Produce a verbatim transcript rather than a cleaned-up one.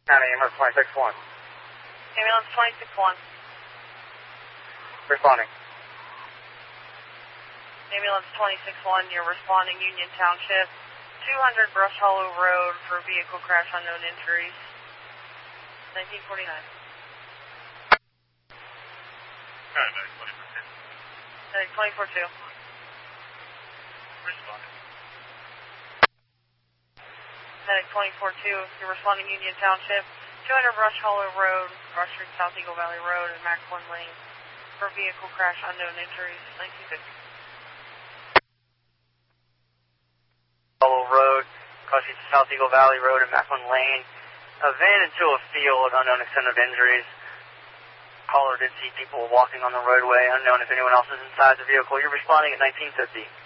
County ambulance twenty-six one. Ambulance twenty-six one. Responding. Ambulance twenty-six one, you're responding Union Township, two hundred Brush Hollow Road for vehicle crash, unknown injuries. nineteen forty-nine. Paramedic twenty-four two. Medic twenty-four two. Responding. Medic twenty-four two, you're responding Union Township, two hundred Brush Hollow Road, Brush Street, South Eagle Valley Road, and Macklin Lane for vehicle crash, unknown injuries. nineteen fifty. Hollow Road, crossing to South Eagle Valley Road and Macklin Lane. A van into a field, unknown extent of injuries. Caller did see people walking on the roadway, unknown if anyone else is inside the vehicle. You're responding at nineteen fifty.